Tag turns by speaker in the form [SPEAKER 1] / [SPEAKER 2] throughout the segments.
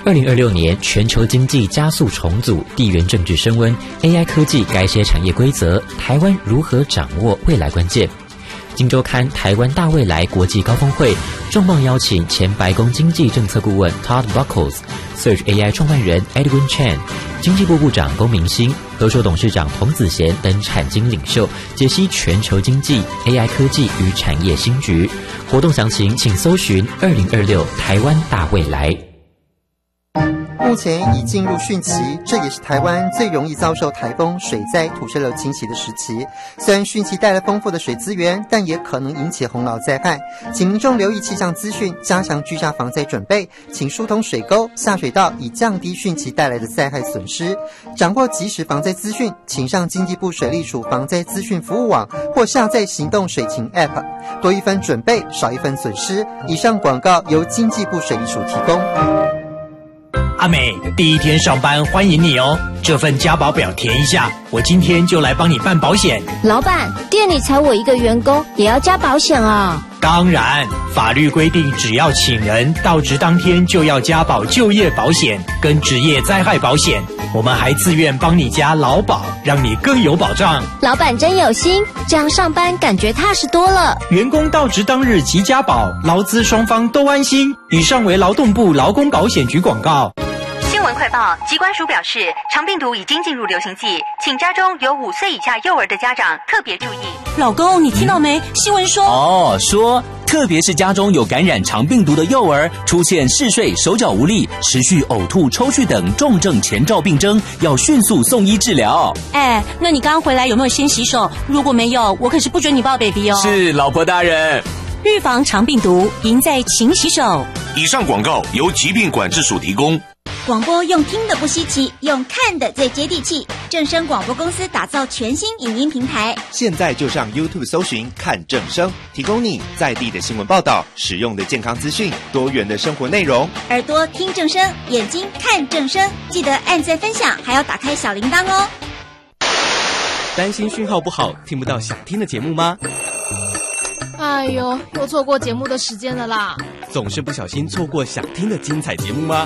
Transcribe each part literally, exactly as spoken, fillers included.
[SPEAKER 1] 二零二六年全球经济加速重组，地缘政治升温 ，A I 科技该些产业规则，台湾如何掌握未来关键？今周刊台湾大未来国际高峰会重磅邀请前白宫经济政策顾问 Todd Buckles、Search A I 创办人 Edwin Chen、经济部部长龚明鑫、和硕董事长童子贤等产经领袖，解析全球经济、A I 科技与产业新局。活动详情请搜寻二零二六台湾大未来。
[SPEAKER 2] 目前已进入汛期，这也是台湾最容易遭受台风、水灾、土石流侵袭的时期。虽然汛期带来丰富的水资源，但也可能引起洪涝灾害，请民众留意气象资讯，加强居家防灾准备，请疏通水沟、下水道，以降低汛期带来的灾害损失。掌握即时防灾资讯，请上经济部水利署防灾资讯服务网或下载行动水情 App， 多一分准备，少一分损失。以上广告由经济部水利署提供。
[SPEAKER 3] 阿美，第一天上班欢迎你哦，这份加保表填一下，我今天就来帮你办保险。
[SPEAKER 4] 老板，店里才我一个员工，也要加保险啊？
[SPEAKER 3] 当然，法律规定只要请人到职当天就要加保就业保险跟职业灾害保险，我们还自愿帮你加劳保，让你更有保障。
[SPEAKER 4] 老板真有心，这样上班感觉踏实多了。
[SPEAKER 3] 员工到职当日即加保，劳资双方都安心。以上为劳动部劳工保险局广告。
[SPEAKER 5] 新闻快报，疾管署表示，肠病毒已经进入流行季，请家中有五岁以下幼儿的家长特别注意。
[SPEAKER 6] 老公，你听到没？新闻说
[SPEAKER 7] 哦，说特别是家中有感染肠病毒的幼儿，出现嗜睡、手脚无力、持续呕吐、抽搐等重症前兆病征，要迅速送医治疗。
[SPEAKER 6] 哎，那你刚刚回来有没有先洗手？如果没有，我可是不准你抱 baby 哦。
[SPEAKER 7] 是，老婆大人。
[SPEAKER 6] 预防肠病毒，赢在勤洗手。
[SPEAKER 8] 以上广告由疾病管制署提供。
[SPEAKER 9] 广播用听的不稀奇，用看的最接地气。正声广播公司打造全新影音平台，
[SPEAKER 10] 现在就上 YouTube 搜寻看正声，提供你在地的新闻报道、实用的健康资讯、多元的生活内容。
[SPEAKER 9] 耳朵听正声，眼睛看正声，记得按赞分享，还要打开小铃铛哦。
[SPEAKER 11] 担心讯号不好，听不到想听的节目吗？
[SPEAKER 12] 哎呦，又错过节目的时间了啦！
[SPEAKER 11] 总是不小心错过想听的精彩节目吗？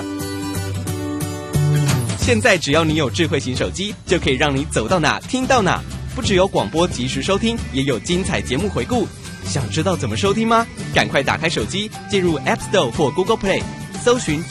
[SPEAKER 11] 现在只要你有智慧型手机，就可以让你走到哪听到哪。不只有广播及时收听，也有精彩节目回顾。想知道怎么收听吗？赶快打开手机，进入 App Store 或 Google Play， 搜寻